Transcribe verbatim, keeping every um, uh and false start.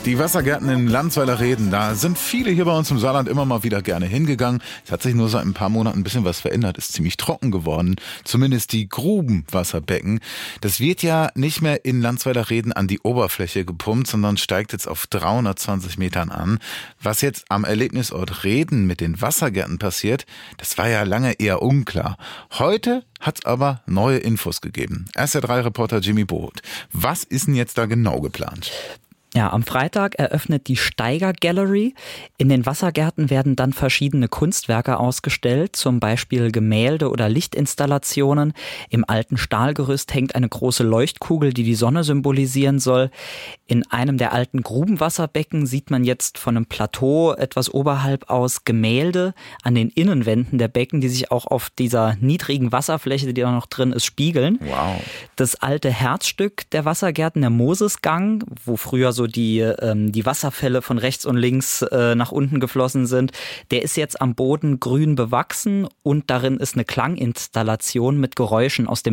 Die Wassergärten in Landsweiler Reden, da sind viele hier bei uns im Saarland immer mal wieder gerne hingegangen. Es hat sich nur seit ein paar Monaten ein bisschen was verändert, ist ziemlich trocken geworden. Zumindest die Grubenwasserbecken. Das wird ja nicht mehr in Landsweiler Reden an die Oberfläche gepumpt, sondern steigt jetzt auf dreihundertzwanzig Metern an. Was jetzt am Erlebnisort Reden mit den Wassergärten passiert, das war ja lange eher unklar. Heute hat es aber neue Infos gegeben. R S R drei Reporter Jimmy Boot. Was ist denn jetzt da genau geplant? Ja, am Freitag eröffnet die Steiger Gallery. In den Wassergärten werden dann verschiedene Kunstwerke ausgestellt, zum Beispiel Gemälde oder Lichtinstallationen. Im alten Stahlgerüst hängt eine große Leuchtkugel, die die Sonne symbolisieren soll. In einem der alten Grubenwasserbecken sieht man jetzt von einem Plateau etwas oberhalb aus Gemälde an den Innenwänden der Becken, die sich auch auf dieser niedrigen Wasserfläche, die da noch drin ist, spiegeln. Wow. Das alte Herzstück der Wassergärten, der Mosesgang, wo früher so die, ähm, die Wasserfälle von rechts und links äh, nach unten geflossen sind, der ist jetzt am Boden grün bewachsen und darin ist eine Klanginstallation mit Geräuschen aus dem